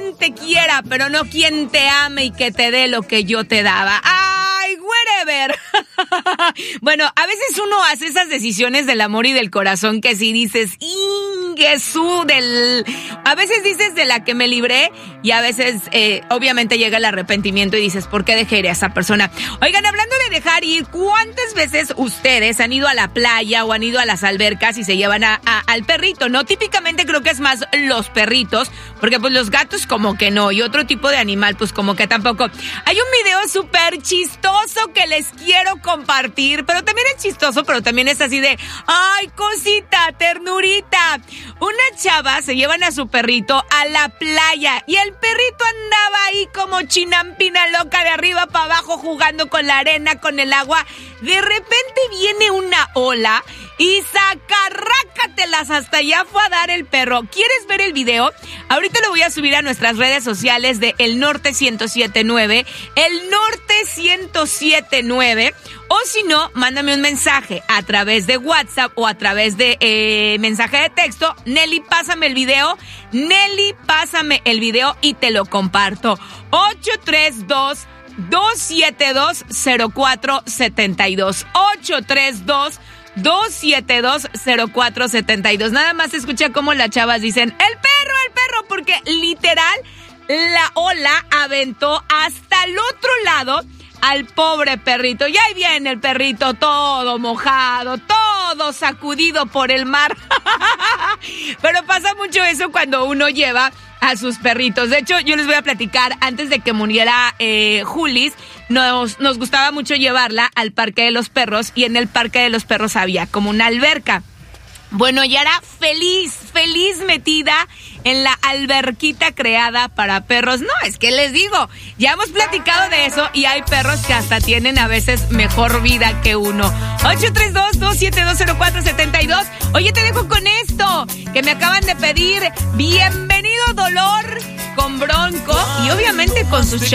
quien te quiera, pero no quien te ame y que te dé lo que yo te daba. ¡Ay, wherever! Bueno, a veces uno hace esas decisiones del amor y del corazón que si dices, a veces dices de la que me libré y a veces obviamente llega el arrepentimiento y dices, ¿por qué dejé ir a esa persona? Oigan, hablando de dejar ir, ¿cuántas veces ustedes han ido a la playa o han ido a las albercas y se llevan al perrito, no? Típicamente creo que es más los perritos, porque pues los gatos como que no, y otro tipo de animal pues como que tampoco. Hay un video súper chistoso que les quiero compartir, pero también es chistoso, pero también es así de, ¡ay, cosita, ternurita! Una chava se llevan a su perrito a la playa y el perrito andaba ahí como chinampina loca de arriba para abajo jugando con la arena, con el agua. De repente viene una ola y sacarrácatelas, hasta allá fue a dar el perro. ¿Quieres ver el video? Ahorita lo voy a subir a nuestras redes sociales de El Norte 107.9, El Norte 107.9, o si no, mándame un mensaje a través de WhatsApp o a través de mensaje de texto. Nelly, pásame el video. Nelly, pásame el video y te lo comparto. 832-272-0472. 832-272-0472. Nada más escucha cómo las chavas dicen, el perro, porque literal la ola aventó hasta el otro lado al pobre perrito. Y ahí viene el perrito todo mojado, todo sacudido por el mar. Pero pasa mucho eso cuando uno lleva a sus perritos. De hecho, yo les voy a platicar, antes de que muriera Julis, nos gustaba mucho llevarla al Parque de los Perros, y en el Parque de los Perros había como una alberca. Bueno, ya era feliz metida en la alberquita creada para perros. No, es que les digo, ya hemos platicado de eso y hay perros que hasta tienen a veces mejor vida que uno. 832-272-0472. Oye, te dejo con esto, que me acaban de pedir. Bienvenido Dolor con Bronco y obviamente con sus